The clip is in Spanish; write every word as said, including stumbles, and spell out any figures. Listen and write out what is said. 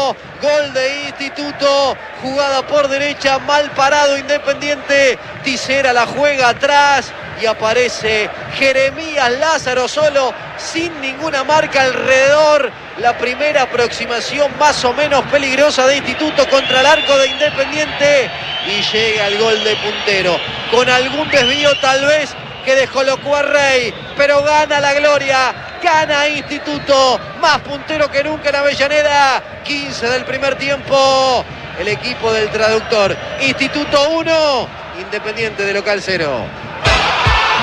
Puntero. Gol de Instituto. Jugada por derecha, mal parado Independiente. Tisera la juega atrás y aparece Jeremías Lázaro solo, sin ninguna marca alrededor. La primera aproximación más o menos peligrosa de Instituto contra el arco de Independiente. Y llega el gol de Puntero. Con algún desvío tal vez que descolocó a Rey, pero gana la gloria, gana Instituto, más puntero que nunca en Avellaneda. quince del primer tiempo, el equipo del traductor. Instituto uno, Independiente de local cero.